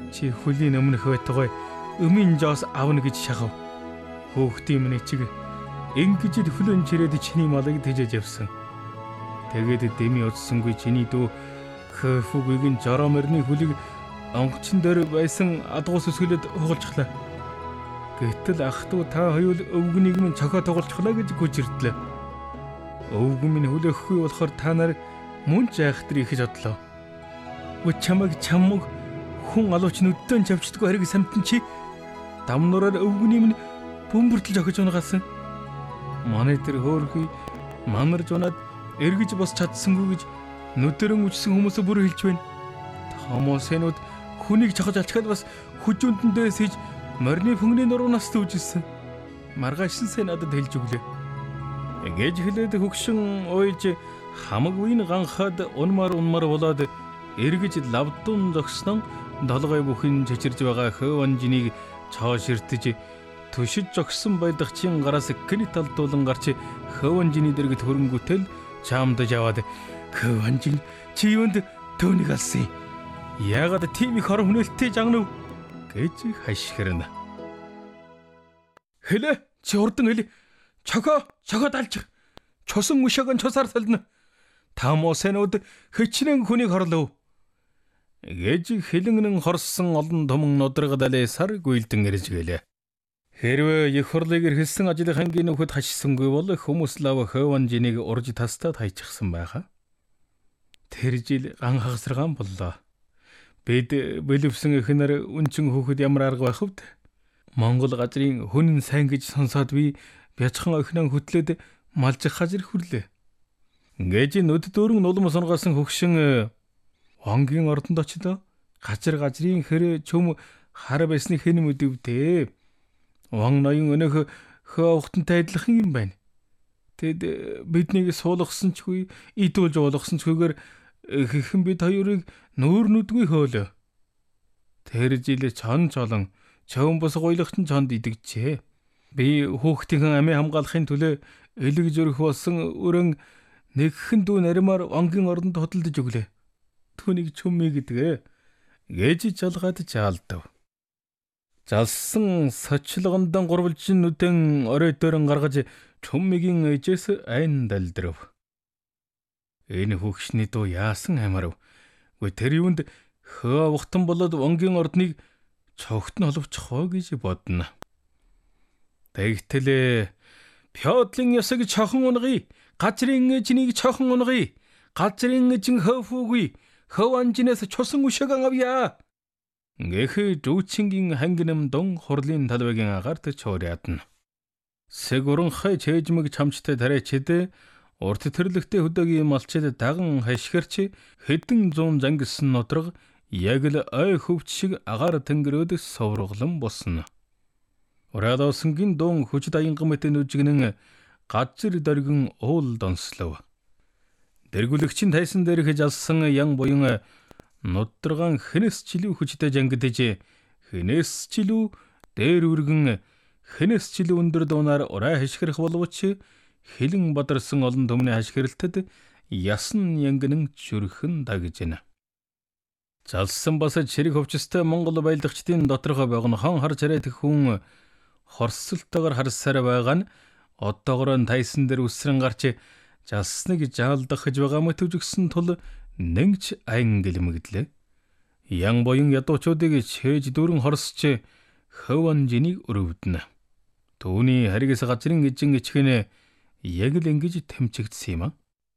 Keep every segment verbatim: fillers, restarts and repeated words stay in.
Чи хөлийн өмнөх байтугай өмийн жоос авна гэж шахав. Хөөхтийн минь чиг ингэж л хөлөн чирээд чиний малыг тэжээж явсан. Тэгээд дэми удсангүй чиний дүү Хөфүгийн жорооморны хөлийг онгоцон дээр байсан адгуус өсгөлөд хугалцглаа. Гэтэл ах トゥ та хоёул өвгөнийг минь цохоо тоглоцглаа гэж гүжирдлээ. Өвгөн минь хүлээхгүй болохоор та нар мөн ч айхтар ихэж одлоо. Вэ чамаг чамаг хүн алууч нүддэн чавчдаггүй хэрэг самтан чи дамнураар өвгөний минь бөмбөртөлж өгч унагасан. Манай тэр хөөрхий манарж унаад эргэж бос чадсангүй гэж нүдэрэн үчсэн хүмүүсээ бүр хэлж байна. Томосэнүүд хүнийг чохож алчгаад бас хүжүүнтэндээ сэж морины фөнгөний нуруунаст үжилсэн. Маргаашин сэ надад хэлж өглөө. Ингэж хэлээд хөгшин уйлж хамаг үеийн ганхаад унмар унмар болоод эргэж лавдун зогснон долгой бүхэн чичирж байгаа хөванжинийг цоо ширтэж төшиж зогсон байдагчийн гараас кэни талдуулан гарч хөванжиний дэргэд хөрөнгөтэй чамдаж аваад хөванжин чи юунд төвнийг алсан? Яагаад тийм их хорон хүнэлттэй жагнав гэж хашгирна. Хэлэ чи урдан хэлэ. Чохоо чохоо далж чосон өшөөгөн чосаар солино. Тамосэнууд хэчнэн хүнийг хорлов. Гэж хэлэнгэн хорсон олон томон нудрагадалэсар гүйлдэн ирж гэлээ. Хэрвээ их хурлыг эрхэлсэн ажлын хангийн нөхөд хашсангүй бол хүмүүс лав хөванжинийг урж тастаад хайчихсан байхаа. Тэр жил ган хагасргаан боллоо. Бид бэлэвсэн эхнэр үнчин хүүхэд ямар арга байх вэ? Монгол газрын хүн сайн гэж сонсоод би бяцхан охиноо хөтлөөд малжих хажир хүрлээ. Гэж нүд дөрөн нулам сонгосон хөгшин Онгийн ордонд очидоо газар газрын хэр чөм хар байсны хэн мэдэвдээ. Ван ноён өнөөх хөөхтөнтэй адилхан юм байна. Тэд биднийг суулгасан ч үгүй, идүүлж уулгасан ч үгээр хэхэн бид хоёрыг нүүр нүдгүй хөөлөө. Тэр жил чон чолон чөвөн бус гойлогч чонд идэгчээ. Би хүүхдийн амийн хамгаалахын төлөө элэг зүрх болсон өрөн нэгхэн дүү наримаар онгийн ордонд хөдөлдөж өглөө. Түүнийг чүмээ гэдгээ гэж жалгаад жаалдав. Жалсан сочлогондон гурвалжин нүдэн орой дөрөн гаргаж чүмэгийн ээжээс айн далдрав. Энэ хөгшний дуу яасан амарв. Гүй тэр юунд хөө ухтан болоод онгийн ордныг цогт нь холовчих хоо гэж бодно. Тэгтэл Пётлын ёсыг чохон унгий, газрын эжнийг чохон унгий, газрын эжин хөөфүүгүй, хөванжинээс чусан өшөөгөн авъя. Гэхэ дүүчингийн хангинам дон хурлын талбайгийн агарт чоорядна. Сегуран хай чэжмэг чамчтай тариачэд урт төрлөختөй хөдөөгийн малчид даган хашгирч хэдэн зуун зангисан нодрог яг л ой хөвч шиг агаар тэнгэрөөд совруглан босно. Ураадосонгийн дон хүч даянган мэтэн үжигнэн газар дөргөн уул донслов. Дэргүлэгчин тайсан дээрх жалсан ян буян нудраган хэнэс чилүү хүчтэй жангидэж хэнэс чилүү дээр үргэн хэнэс чилүү өндөр дуунаар ураа хашгирах боловч хилэн бадарсан олон төмний хашгиралтад ясан янгэн чүрхэн дагжэна. Жалсан бас чирэг хөвчстэй Монгол баялдагчдын доторх богнохон харж хараад хүн хорсолтойгоор харсаар байгаа нь одоогоор тайсан дээр үсрэн гарч жалсныг жаалдах гэж байгаа мэт үжигсэн тул нэгч айн гэлмэгдлээ. Ян боён ядуучуудыг чээж дөрөн хорсч хөванжинийг өрөвдөнө. Түүний харигас газрын эжин ичгэнэ яг л ингэж тэмцэгдсэн юм а.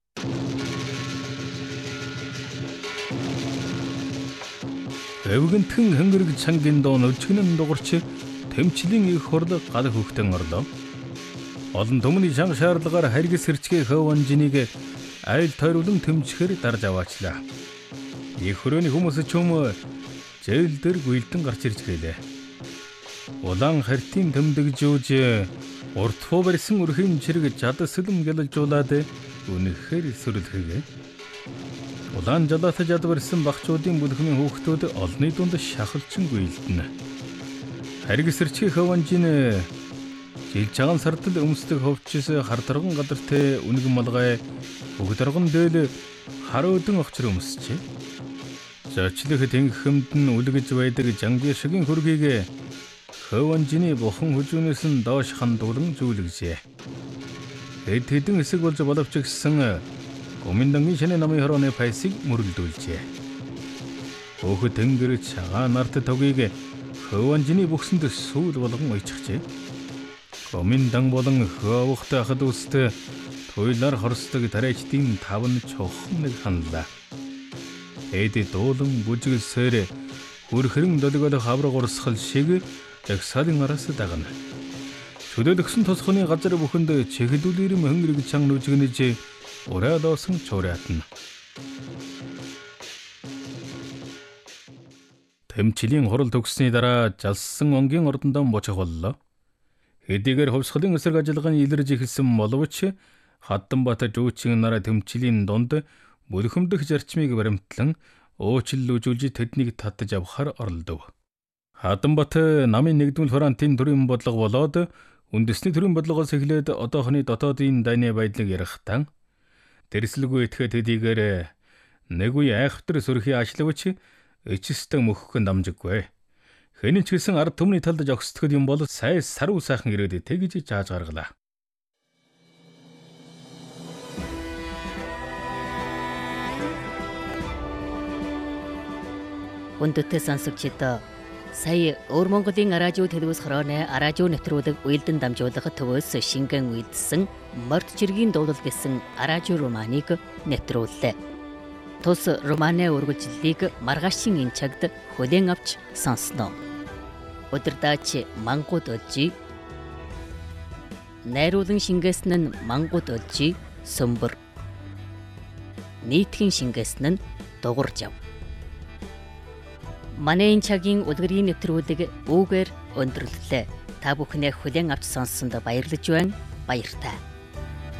Өвгөнтхэн хөнгөрөг цангийн доон өчгнэн дугарч тэмцлийн их хурл гал хөхтөн орлоо. Олон төмний шан шаардлагаар харигас хэрчгээ хөванжинийг айл тойруулан тэмцэхэр дарж аваачлаа. Их хөрөөний хүмүүс ч юм зээл дээр гүйлдэн гарч ирж гэлээ. Улаан хартийн тэмдэгжүүж урт фуу барьсан өрхийн чирэг жад сэлэм гэлжуулаад үнэхээр сүрэлхэг. Улаан жалаат жад барьсан багчуудын бүлхмийн хүүхдүүд олны дунд шахалчин гүйлдэнэ. Харигас хэрчгээ хөванжин жил цагаан сардал өмсдөг хөвчс хардарган гадартай үнэг малгай өгдөргөн дээл хар өдөн огчор өмсчээ. Зочлох тэнгхэмд нь үлгэж байдаг жангийн шигийн хөргийг хөвөнжиний бухан хүжүүнээс нь доош хандуулан зүүлгэжээ. Хэд хэдэн хэсэг болж боловч гисэн гоминдангийн шинэ намын хорооны пайсыг мөрөлдүүлжээ. Өөхөд тэнгэр цагаан нарт тогийг хөвөнжиний бүхсэнд сүүл болгон ойчихжээ. Гоминдан болон хөвөхтэй хад үстэй туйлаар хорсдог тариачдын таван чухам нэг ханлаа. Эд дуулан бүжгэлсээр хүрхрэн долгиолох авраг урсгал шиг жагсаалын араас дагна. Чөлөөлөгсөн тосхоны газар бүхэнд чиглүүлэрэм хөнгөрөг чанга нүжигнэж урайлоосон чураатна. Тэмчлийн хурал төгссөний дараа жалсан онгийн ордондоо бучих боллоо. Хэдийгээр хувьсгалын эсрэг ажиллагааны илэрж эхэлсэн боловч Хатанбат жүүчин нараа тэмчлийн дунд бүлхэмдэх зарчмыг баримтлан уучлал үзүүлж тэднийг татаж авахар оролдов. Хатанбат намын нэгдмэл фронтын төрийн бодлого болоод үндэсний төрийн бодлогоос эхлээд одоохны дотоодын дайны байдлыг ярихтан тэрслгүй итгэхэд хэдийгээр нэг үе айхвтар сөрхий ашлавч эцэстэн мөхөх нь дамжиггүй. Хэний ч гэсэн ард түмний талд жогсдоход юм бол сай саруу сайхан ирээд тэгж зааж гаргалаа. Хүндэтгэл сонсогчдоо сая Өвөр Монголын радио телевиз хорооны радио нэвтрүүлэг уялдан дамжуулах төвөөс шингэн үйлдсэн Морд жиргийн дуулал гэсэн радио романыг нэвтрүүллээ. Тус романы үргэлжлэлийг маргаашийн энэ цагт хүлээн авч сонсноо. Өдөрдаач мангууд өжи найруулан шингээсэн нь мангууд өжи сөмбөр нийтхэн шингээсэн нь дугур жав. Манай энэ цагийн үлгэрийн нэвтрүүлэг үүгээр өндөрлөлөө. Та бүхнээ хүлээн авч сонссонд баярлаж байна. Баяртай.